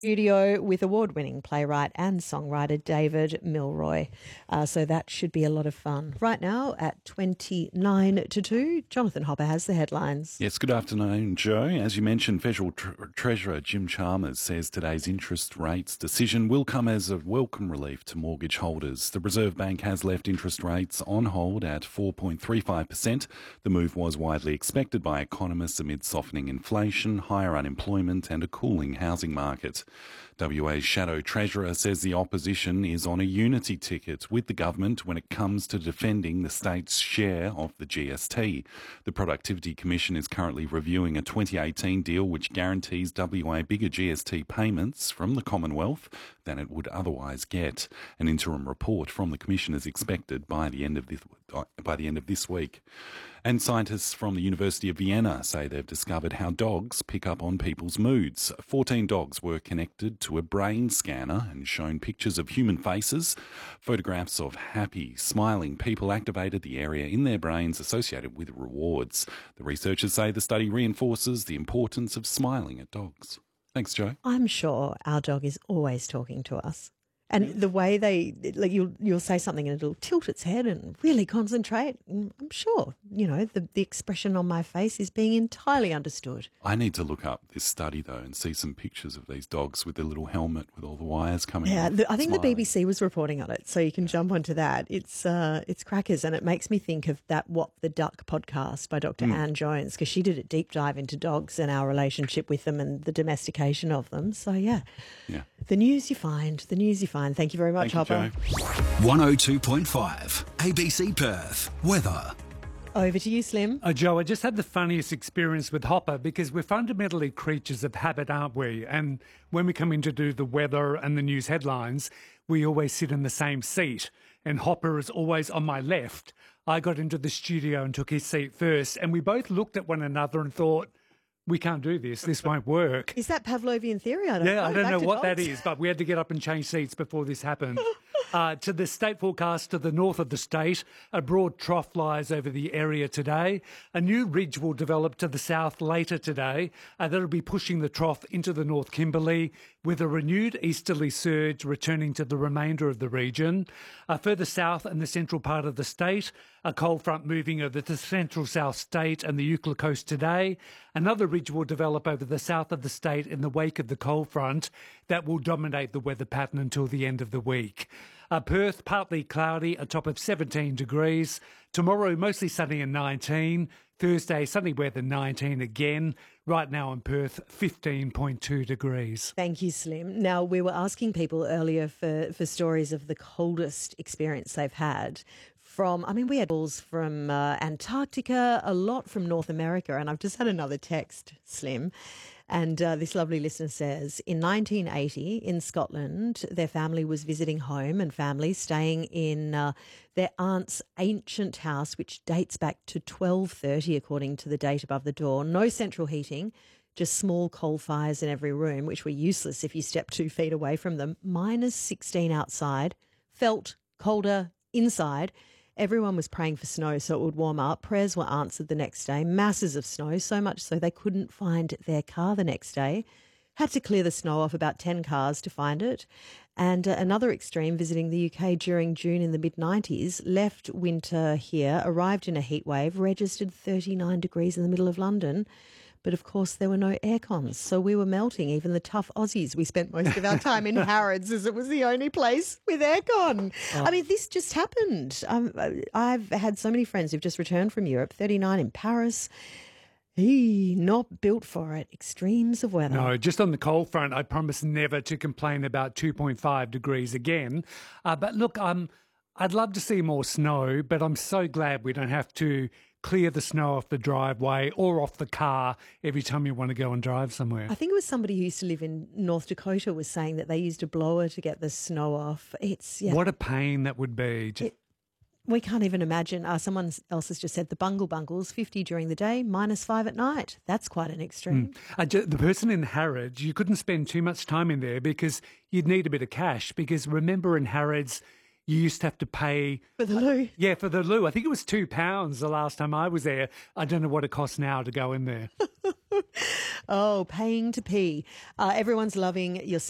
Studio with award-winning playwright and songwriter David Milroy. So that should be a lot of fun. Right now at 29 to 2, Jonathan Hopper has the headlines. Yes, good afternoon, Joe. As you mentioned, Federal Treasurer Jim Chalmers says today's interest rates decision will come as a welcome relief to mortgage holders. The Reserve Bank has left interest rates on hold at 4.35%. The move was widely expected by economists amid softening inflation, higher unemployment and a cooling housing market. WA's Shadow Treasurer says the opposition is on a unity ticket with the government when it comes to defending the state's share of the GST. The Productivity Commission is currently reviewing a 2018 deal which guarantees WA bigger GST payments from the Commonwealth than it would otherwise get. An interim report from the Commission is expected by the end of this week. And scientists from the University of Vienna say they've discovered how dogs pick up on people's moods. 14 dogs were connected to a brain scanner and shown pictures of human faces. Photographs of happy, smiling people activated the area in their brains associated with rewards. The researchers say the study reinforces the importance of smiling at dogs. Thanks, Joe. I'm sure our dog is always talking to us. And the way you'll say something and it'll tilt its head and really concentrate. I'm sure, the expression on my face is being entirely understood. I need to look up this study, though, and see some pictures of these dogs with their little helmet with all the wires coming off. I think the BBC was reporting on it, so you can jump onto that. It's crackers, and it makes me think of that What the Duck podcast by Dr. Anne Jones, because she did a deep dive into dogs and our relationship with them and the domestication of them. So, yeah. The news you find. Thank you very much, Hopper. 102.5 ABC Perth. Weather. Over to you, Slim. Joe, I just had the funniest experience with Hopper because we're fundamentally creatures of habit, aren't we? And when we come in to do the weather and the news headlines, we always sit in the same seat. And Hopper is always on my left. I got into the studio and took his seat first, and we both looked at one another and thought, we can't do this. This won't work. Is that Pavlovian theory? I don't know what that is, but we had to get up and change seats before this happened. To the state forecast to the north of the state, a broad trough lies over the area today. A new ridge will develop to the south later today. That'll be pushing the trough into the North Kimberley with a renewed easterly surge returning to the remainder of the region. Further south in the central part of the state, a cold front moving over the central south state and the Eucla coast today. Another ridge will develop over the south of the state in the wake of the cold front that will dominate the weather pattern until the end of the week. Perth, partly cloudy, a top of 17 degrees. Tomorrow, mostly sunny and 19. Thursday, sunny weather, 19 again. Right now in Perth, 15.2 degrees. Thank you, Slim. Now, we were asking people earlier for stories of the coldest experience they've had. We had calls from Antarctica, a lot from North America, and I've just had another text, Slim. And this lovely listener says, in 1980 in Scotland, their family was visiting home and family staying in their aunt's ancient house, which dates back to 1230, according to the date above the door. No central heating, just small coal fires in every room, which were useless if you stepped 2 feet away from them. -16 outside, felt colder inside. Everyone was praying for snow so it would warm up. Prayers were answered the next day. Masses of snow, so much so they couldn't find their car the next day. Had to clear the snow off about 10 cars to find it. And another extreme, visiting the UK during June in the mid-90s, left winter here, arrived in a heat wave, registered 39 degrees in the middle of London. But, of course, there were no aircons, so we were melting. Even the tough Aussies, we spent most of our time in Harrods as it was the only place with aircon. Oh. This just happened. I've had so many friends who've just returned from Europe, 39 in Paris. Not built for it. Extremes of weather. No, just on the cold front, I promise never to complain about 2.5 degrees again. But look, I'd love to see more snow, but I'm so glad we don't have to clear the snow off the driveway or off the car every time you want to go and drive somewhere. I think it was somebody who used to live in North Dakota was saying that they used a blower to get the snow off. What a pain that would be. We can't even imagine. Someone else has just said the Bungles, 50 during the day, -5 at night. That's quite an extreme. The person in Harrods, you couldn't spend too much time in there because you'd need a bit of cash, because remember in Harrods, you used to have to pay for the loo. Yeah, for the loo. I think it was £2 the last time I was there. I don't know what it costs now to go in there. Oh, paying to pee. Everyone's loving your